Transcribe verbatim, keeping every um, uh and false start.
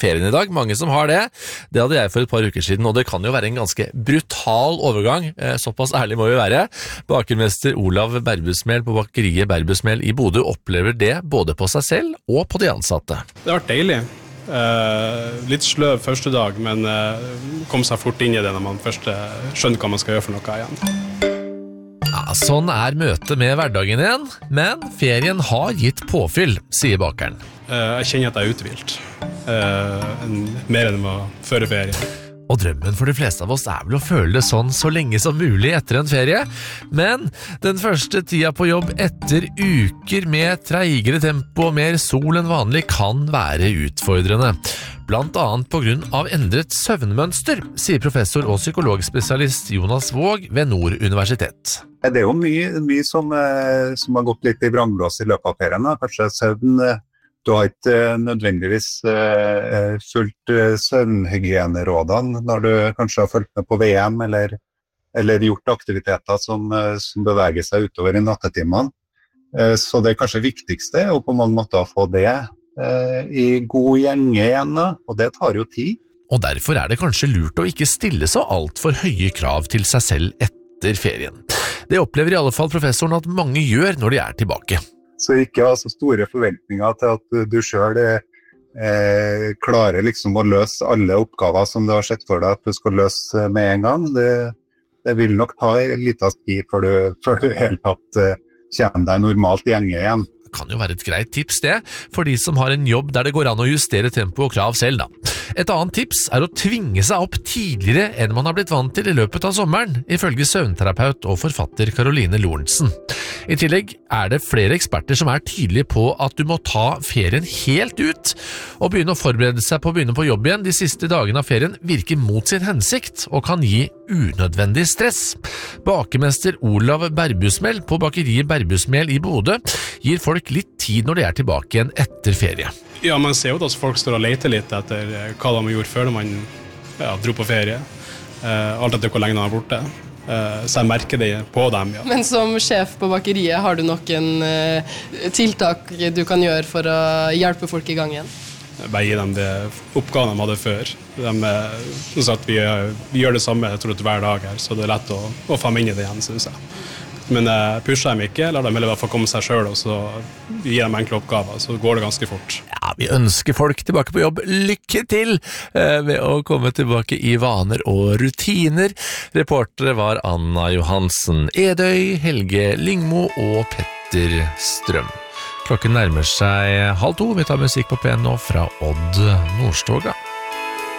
ferien I dag, mange som har det. Det hadde jeg for et par uker siden, og det kan jo være en ganske brutal overgang, såpass ærlig må vi være. Bakermester Olav Berbusmel på bakeriet Berbusmel I Bodø opplever det både på seg selv og på de ansatte. Det har vært deilig. Uh, litt sløv første dag, men uh, kom seg fort inn I det når man først uh, skjønner hva man skal gjøre for noe igjen. Ja, sånn er møtet med hverdagen igjen, men ferien har gitt påfyll, sier bakeren. Uh, jeg kjenner at jeg er uthvilt, uh, en, mer enn å føre ferie. Og drømmen for de fleste av oss er vel å føle det sånn så lenge som mulig etter en ferie. Men den første tida på jobb etter uker med treigere tempo og mer sol enn vanlig kan være utfordrende. Blant annet på grunn av endret søvnmønster, sier professor og psykologspesialist Jonas Våg ved Nord Universitet. Det er jo mye, mye som, som har gått litt I vrangblås I løpet av ferien. Kanskje søvn... Du har ikke nødvendigvis uh, fulgt uh, søvnhygienerådene når du kanskje har fulgt med på VM eller, eller gjort aktiviteter som, uh, som beveger seg utover I nattetimene. Uh, så det kanskje viktigste er å på mange måter få det uh, I god gjenge igjen, og det tar jo tid. Og derfor er det kanskje lurt å ikke stille så alt for høye krav til seg selv etter ferien. Det opplever I alle fall professoren at mange gjør når de er tilbake. Så ikke ha så store forventninger til at du selv eh, klarer liksom å løse alle oppgaver som du har sett for deg at du skal løse med en gang. Det, det vil nok ta en liten tid før du, før du helt tatt eh, kommer deg normalt gjenge igjen. Det kan jo være et greit tips det, for de som har en jobb der det går an å justere tempo og krav selv da. Et annet tips er å tvinge seg opp tidligere enn man har blitt vant til I løpet av sommeren, ifølge søvnterapeut og forfatter Caroline Lorentzen. I tillegg er det flere eksperter som er tydelige på at du må ta ferien helt ut, og begynne å forberede seg på å begynne på jobb igjen de siste dagene av ferien virker mot sin hensikt og kan gi unødvendig stress. Bakermester Olav Berbusmel på bakeriet Berbusmel I Bodø gir folk litt tid når de er tilbake igjen etter ferie. Ja, man ser jo at folk står og leter litt etter hva de har gjort før man ja, dro på ferie. Uh, alt etter hvor lenge de er borte. Uh, så jeg merker det på dem, ja. Men som sjef på bakeriet, har du noen uh, tiltak du kan gjøre for å hjelpe folk I gang igjen? Bare gi dem det oppgaven de hadde før. De, uh, så at vi, uh, vi gjør det samme jeg tror, hver dag her, så det er lett å, å få inn I det igjen, synes jeg. Men jeg pusher dem ikke, lar dem heller få komme seg selv, og så gir dem enkle oppgaver, så går det ganske fort. Ja, vi ønsker folk tilbake på jobb. Lykke til eh, med å komme tilbake I vaner og rutiner. Reportere var Anna Johansen Edøy, Helge Lyngmo og Petter Strøm. Klokken nærmer seg halv to. Vi tar musikk på P N nå fra Odd Nordstoga.